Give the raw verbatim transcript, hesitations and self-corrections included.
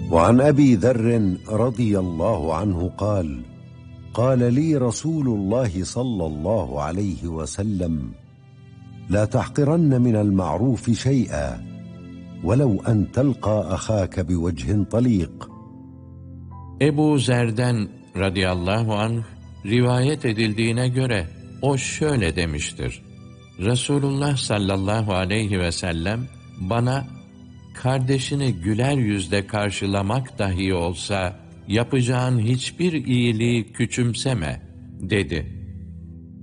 وعن أبي ذر رضي الله عنه قال قال لي رسول الله صلى الله عليه وسلم لا تحقرن من المعروف شيئا ولو أن تلقى أخاك بوجه طليق. Ebu Zer'den radıyallahu anh rivayet edildiğine göre o şöyle demiştir: Resulullah sallallahu aleyhi ve sellem bana kardeşini güler yüzle karşılamak dahi olsa yapacağın hiçbir iyiliği küçümseme dedi.